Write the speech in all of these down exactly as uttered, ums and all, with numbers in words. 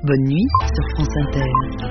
Bonne nuit sur France Inter.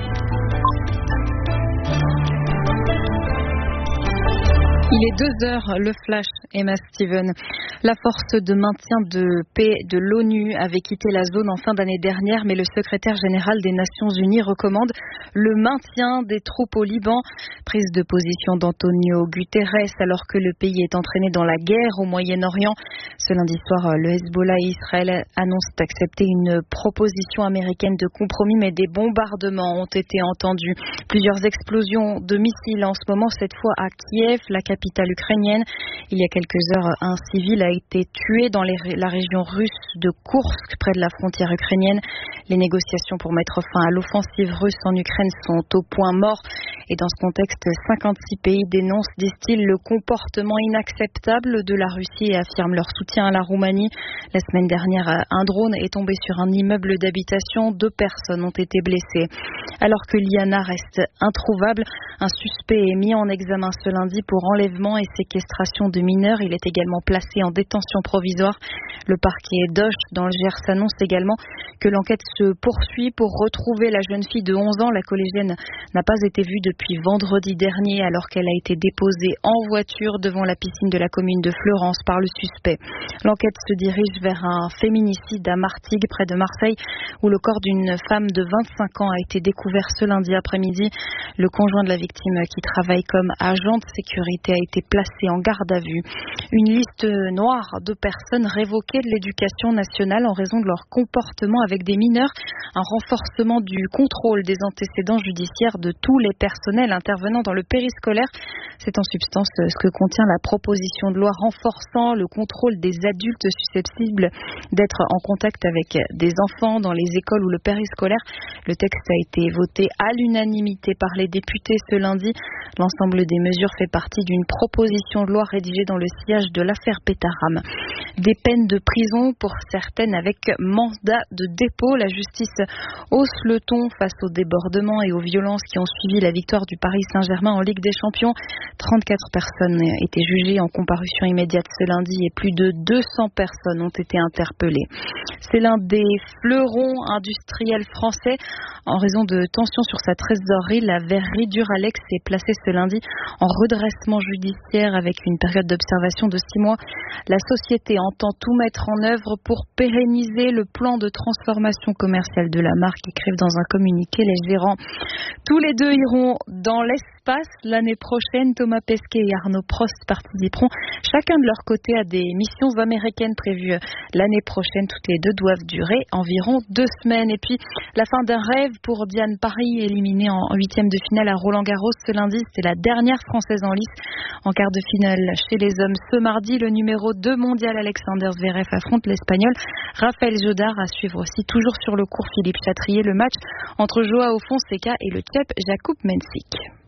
Il est deux heures, le flash, Emma Steven. La force de maintien de paix de l'ONU avait quitté la zone en fin d'année dernière, mais le secrétaire général des Nations Unies recommande le maintien des troupes au Liban. Prise de position d'Antonio Guterres alors que le pays est entraîné dans la guerre au Moyen-Orient. Ce lundi soir, le Hezbollah et Israël annoncent accepter une proposition américaine de compromis, mais des bombardements ont été entendus. Plusieurs explosions de missiles en ce moment, cette fois à Kiev, la capitale ukrainienne. Il y a quelques heures, un civil a été tué dans les, la région russe de Koursk, près de la frontière ukrainienne. Les négociations pour mettre fin à l'offensive russe en Ukraine sont au point mort. Et dans ce contexte, cinquante-six pays dénoncent, disent-ils, le comportement inacceptable de la Russie et affirment leur soutien à la Roumanie. La semaine dernière, un drone est tombé sur un immeuble d'habitation. Deux personnes ont été blessées. Alors que Liana reste introuvable, un suspect est mis en examen ce lundi pour enlèvement et séquestration de mineurs. Il est également placé en détention provisoire. Le parquet d'Auch dans le Gers annonce également que l'enquête se poursuit pour retrouver la jeune fille de onze ans. La collégienne n'a pas été vue depuis vendredi dernier alors qu'elle a été déposée en voiture devant la piscine de la commune de Fleurance par le suspect. L'enquête se dirige vers un féminicide à Martigues, près de Marseille, où le corps d'une femme de vingt-cinq ans a été découvert ce lundi après-midi. Le conjoint de la victime, qui travaille comme agent de sécurité, a été placé en garde à vue. Une liste noire de personnes révoquées de l'éducation nationale en raison de leur comportement avec des mineurs. Un renforcement du contrôle des antécédents judiciaires de tous les personnels intervenant dans le périscolaire. C'est en substance ce que contient la proposition de loi renforçant le contrôle des adultes susceptibles d'être en contact avec des enfants dans les écoles ou le périscolaire. Le texte a été voté à l'unanimité par les députés ce lundi. L'ensemble des mesures fait partie d'une proposition de loi rédigée dans le sillage de l'affaire Pétaram. Des peines de prison pour certaines avec mandat de dépôt. La justice hausse le ton face aux débordements et aux violences qui ont suivi la victoire du Paris Saint-Germain en Ligue des Champions. trente-quatre personnes étaient jugées en comparution immédiate ce lundi et plus de deux cents personnes ont été interpellées. C'est l'un des fleurons industriels français. En raison de tensions sur sa trésorerie, la verrerie Duralex est placée ce lundi en redressement judiciaire avec une période d'observation de six mois. La société entend tout mettre en œuvre pour pérenniser le plan de transformation commerciale de la marque, écrivent dans un communiqué les gérants. Tous les deux iront dans l'espace l'année prochaine. Thomas Pesquet et Arnaud Prost participeront chacun de leur côté à des missions américaines prévues l'année prochaine. Toutes les deux doivent durer environ deux semaines. Et puis, la fin d'un rêve pour Diane Paris, éliminée en huitième de finale à Roland-Garros ce lundi. C'est la dernière Française en lice. En quart de finale chez les hommes ce mardi, le numéro deux mondial Alexander Zverev affronte l'Espagnol Rafael Jodar. À suivre aussi toujours sur le court Philippe Chatrier, le match entre Joao Fonseca et le Tchèque Jakub Mensik.